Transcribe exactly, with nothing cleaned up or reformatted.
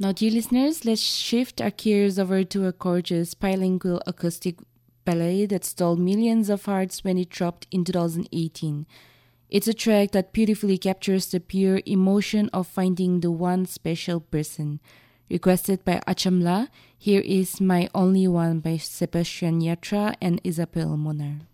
Now, dear listeners, let's shift our gears over to a gorgeous bilingual acoustic ballet that stole millions of hearts when it dropped in two thousand eighteen. It's a track that beautifully captures the pure emotion of finding the one special person. Requested by Achamla, here is My Only One by Sebastian Yatra and Isabel Monar.